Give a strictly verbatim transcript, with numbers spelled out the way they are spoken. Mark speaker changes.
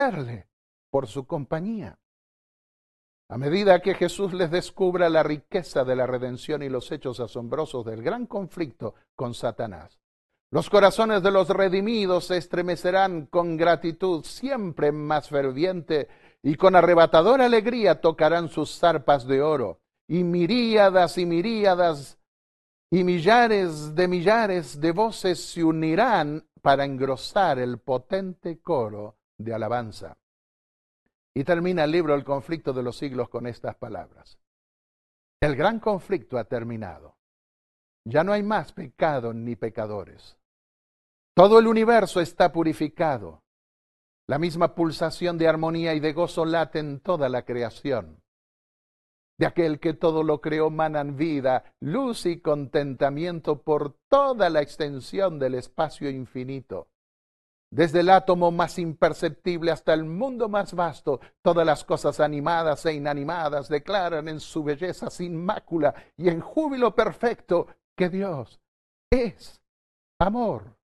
Speaker 1: por su compañía. A medida que Jesús les descubra la riqueza de la redención y los hechos asombrosos del gran conflicto con Satanás, los corazones de los redimidos se estremecerán con gratitud siempre más ferviente y con arrebatadora alegría tocarán sus zarpas de oro, y miríadas y miríadas y millares de millares de voces se unirán para engrosar el potente coro de alabanza. Y termina el libro El conflicto de los siglos con estas palabras. El gran conflicto ha terminado. Ya no hay más pecado ni pecadores. Todo el universo está purificado. La misma pulsación de armonía y de gozo late en toda la creación. De aquel que todo lo creó manan vida, luz y contentamiento por toda la extensión del espacio infinito. Desde el átomo más imperceptible hasta el mundo más vasto, todas las cosas animadas e inanimadas declaran en su belleza sin mácula y en júbilo perfecto que Dios es amor.